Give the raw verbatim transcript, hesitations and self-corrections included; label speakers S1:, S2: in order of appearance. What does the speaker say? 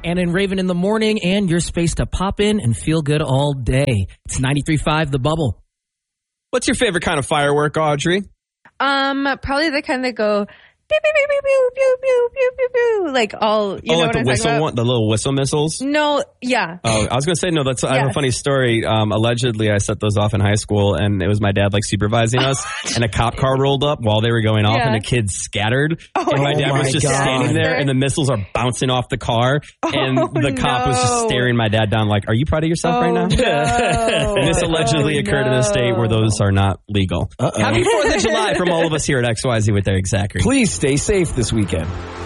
S1: Anna and Raven in the morning, and your space to pop in and feel good all day. It's ninety-three point five The Bubble.
S2: What's your favorite kind of firework, Audrey?
S3: Um, probably the kind that go pew pew pew pew pew pew pew pew pew, like all. You
S2: oh,
S3: know
S2: like
S3: what
S2: the
S3: I'm
S2: whistle
S3: talking
S2: one, the little whistle missiles.
S3: No, yeah.
S2: Oh, I was gonna say no. That's I have
S3: Yeah.
S2: a funny story. Um, allegedly, I set those off in high school, and it was my dad like supervising us, and a cop car rolled up while they were going off,
S3: Yeah.
S2: and the kids scattered,
S3: Oh,
S2: and my dad
S1: my
S2: was just
S1: God.
S2: standing there, and the missiles are bouncing off the car, and
S3: Oh,
S2: the cop was just
S3: no.
S2: staring my dad down, like, "Are you proud of yourself
S3: Oh,
S2: right now?"
S3: no.
S2: And this allegedly
S3: Oh,
S2: occurred in a state where those are not legal.
S4: Uh-oh.
S2: Happy Fourth of July from all of us here at X Y Z with Eric Zachary.
S4: Please stay safe this weekend.